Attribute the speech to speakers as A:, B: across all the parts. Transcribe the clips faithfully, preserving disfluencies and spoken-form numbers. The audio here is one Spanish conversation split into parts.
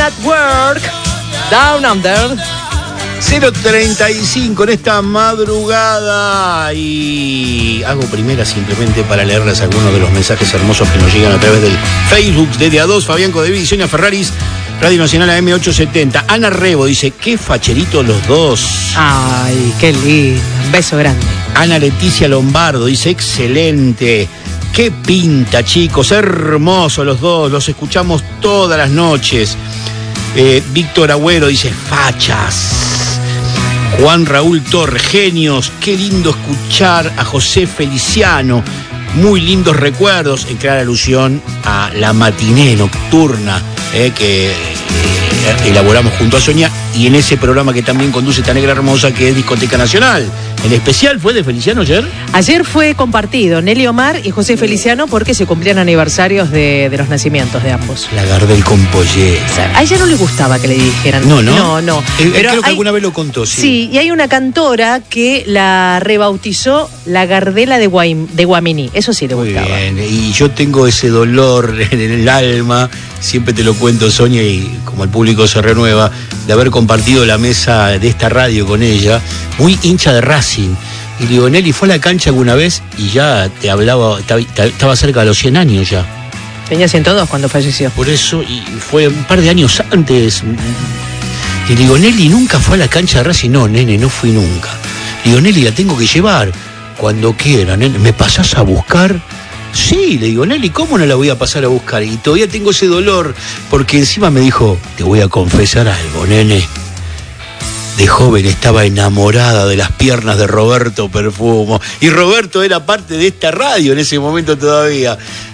A: at Work, Down Under.
B: cero treinta y cinco en esta madrugada, y hago primera simplemente para leerles algunos de los mensajes hermosos que nos llegan a través del Facebook de D A dos. Fabián Codeví, Sonia Ferraris, Radio Nacional A M ochocientos setenta. Ana Rebo dice, qué facheritos los dos.
A: Ay, qué lindo, un beso grande.
B: Ana Leticia Lombardo dice, excelente. Qué pinta, chicos, hermosos los dos, los escuchamos todas las noches. eh, Víctor Agüero dice, fachas. Juan Raúl Torres, genios, qué lindo escuchar a José Feliciano, muy lindos recuerdos, en clara alusión a la matiné nocturna eh, que eh, elaboramos junto a Sonia, y en ese programa que también conduce esta negra hermosa que es Discoteca Nacional. ¿El especial fue de Feliciano ayer?
A: Ayer fue compartido, Nelly Omar y José Feliciano, porque se cumplían aniversarios de, de los nacimientos de ambos.
B: La Gardel con pollera.
A: O sea, a ella no le gustaba que le dijeran.
B: No, no.
A: No, no.
B: Eh,
A: Pero
B: creo que
A: hay,
B: alguna vez lo contó, sí.
A: Sí, y hay una cantora que la rebautizó la Gardela de, Guay, de Guaminí. Eso sí le
B: Muy
A: gustaba.
B: bien, y yo tengo ese dolor en el alma, siempre te lo cuento, Sonia, y como el público se renueva, de haber compartido la mesa de esta radio con ella, muy hincha de Racing. Y digo, Nelly, ¿fue a la cancha alguna vez? Y ya te hablaba, estaba cerca de los cien años ya.
A: Tenía ciento dos cuando falleció.
B: Por eso, y fue un par de años antes. Y digo, Nelly, ¿nunca fue a la cancha de Racing? No, nene, no fui nunca. Digo, Nelly, la tengo que llevar cuando quiera, nene. ¿Me pasás a buscar? Sí, le digo, Nelly, ¿cómo no la voy a pasar a buscar? Y todavía tengo ese dolor, porque encima me dijo, te voy a confesar algo, nene. De joven estaba enamorada de las piernas de Roberto Perfumo. Y Roberto era parte de esta radio en ese momento todavía.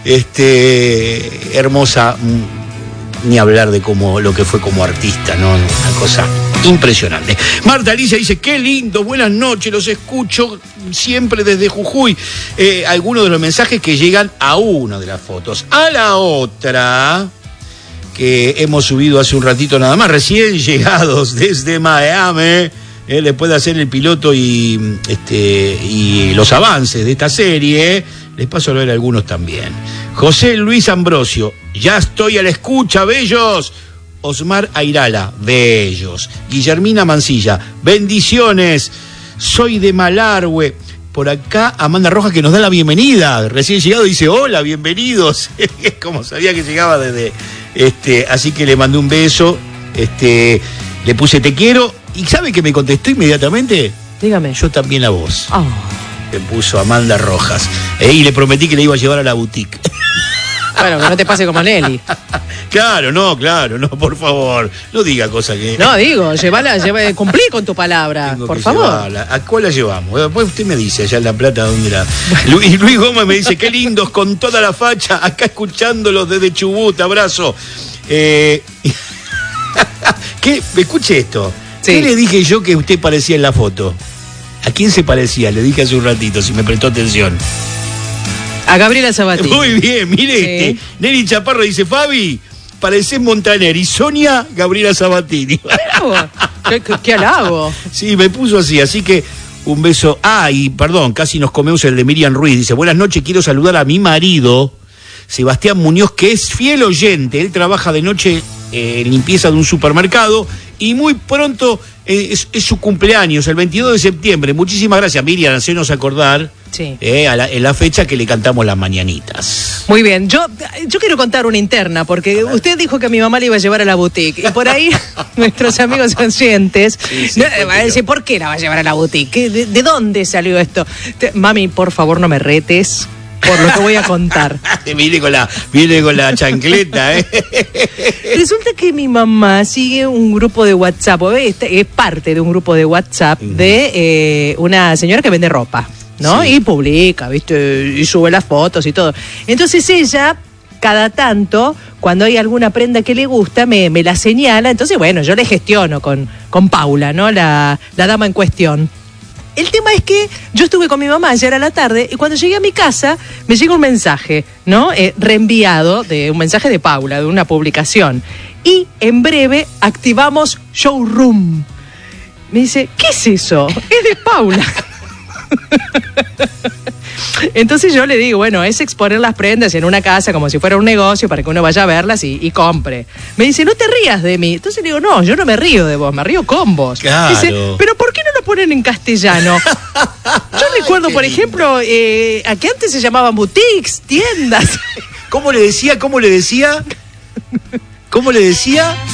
B: Este, hermosa, ni hablar de cómo, lo que fue como artista, ¿no? Una cosa impresionante. Marta Alicia dice, qué lindo, buenas noches, los escucho siempre desde Jujuy. Eh, algunos de los mensajes que llegan a una de las fotos. A la otra, que hemos subido hace un ratito nada más, recién llegados desde Miami, eh, después de hacer el piloto y, este, y los avances de esta serie, les paso a leer algunos también. José Luis Ambrosio, ya estoy a la escucha, bellos. Osmar Airala, bellos. Guillermina Mancilla, bendiciones. Soy de Malargüe. Por acá Amanda Rojas, que nos da la bienvenida, recién llegado, dice, hola, bienvenidos. Como sabía que llegaba desde... Este, así que le mandé un beso, este, le puse te quiero, y ¿sabe que me contestó inmediatamente?
A: Dígame.
B: Yo también a vos.
A: Oh.
B: Le puso Amanda Rojas. Eh, y le prometí que le iba a llevar a la boutique.
A: Bueno, que no te pase como Nelly.
B: Claro, no, claro, no, por favor. No diga cosas que...
A: No, digo, llévala, lleva, cumplí con tu palabra,
B: Tengo
A: por
B: que
A: favor.
B: Llevarla. ¿A cuál la llevamos? Después usted me dice, allá en La Plata, ¿dónde la...? Luis, Luis Gómez me dice, qué lindos, con toda la facha, acá escuchándolos desde Chubut, abrazo. Eh... ¿Qué? Escuche esto. Sí. ¿Qué le dije yo que usted parecía en la foto? ¿A quién se parecía? Le dije hace un ratito, si me prestó atención.
A: A Gabriela Sabatini.
B: Muy bien, mire sí. Este. Nelly Chaparro dice, Fabi, parecés Montaner. Y Sonia, Gabriela Sabatini.
A: ¿Qué, qué, qué halago?
B: Sí, me puso así, así que un beso. Ah, y perdón, casi nos comemos el de Miriam Ruiz. Dice, buenas noches, quiero saludar a mi marido, Sebastián Muñoz, que es fiel oyente. Él trabaja de noche eh, en limpieza de un supermercado y muy pronto eh, es, es su cumpleaños, el veintidós de septiembre. Muchísimas gracias, Miriam, hacernos acordar. Sí. Eh, a la, en la fecha que le cantamos las mañanitas.
A: Muy bien, yo, yo quiero contar una interna, porque usted dijo que a mi mamá le iba a llevar a la boutique, y por ahí nuestros amigos oyentes sí, sí, no, van a decir, ¿por qué la va a llevar a la boutique? ¿De, de dónde salió esto? Te, mami, por favor, no me retes por lo que voy a contar.
B: viene con la, viene con la chancleta, ¿eh?
A: Resulta que mi mamá sigue un grupo de WhatsApp, es parte de un grupo de WhatsApp uh-huh. de eh, una señora que vende ropa, ¿no? Sí. Y publica, ¿viste? Y sube las fotos y todo. Entonces ella, cada tanto, cuando hay alguna prenda que le gusta, me, me la señala. Entonces, bueno, yo le gestiono con, con Paula, ¿no? La, la dama en cuestión. El tema es que yo estuve con mi mamá ayer a la tarde y cuando llegué a mi casa me llega un mensaje, ¿no? Eh, reenviado, de un mensaje de Paula, de una publicación. Y en breve activamos Showroom. Me dice, ¿qué es eso? Es de Paula. Entonces yo le digo, bueno, es exponer las prendas en una casa como si fuera un negocio para que uno vaya a verlas y, y compre. Me dice, no te rías de mí. Entonces le digo, no, yo no me río de vos, me río con vos.
B: Claro.
A: Dice, pero ¿por qué no lo ponen en castellano? Yo recuerdo, por ejemplo, eh, a que antes se llamaban boutiques, tiendas.
B: ¿Cómo le decía? ¿Cómo le decía? ¿Cómo le decía?